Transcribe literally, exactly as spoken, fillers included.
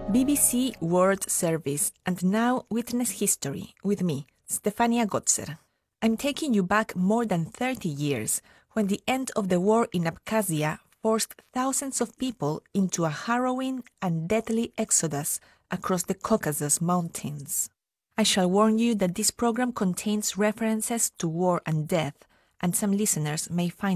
B B C World Service, and now witness history with me, Stefania Gotzer. I'm taking you back more than thirty years, when the end of the war in Abkhazia forced thousands of people into a harrowing and deadly exodus across the Caucasus Mountains. I shall warn you that this program contains references to war and death, and some listeners may find